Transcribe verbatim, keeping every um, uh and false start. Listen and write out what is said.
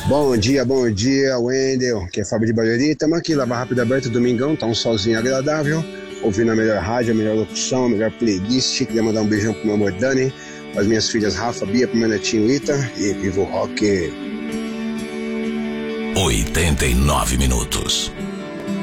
Bom dia, bom dia, Wendel, que é Fábio de Barueri. Estamos aqui, Lava Rápido aberto, domingão, tá um solzinho agradável, ouvindo a melhor rádio, a melhor locução, a melhor playlist. Queria mandar um beijão pro meu amor Dani, as minhas filhas Rafa, Bia, pro meu netinho Ita, e viva o rock. oitenta e nove minutos.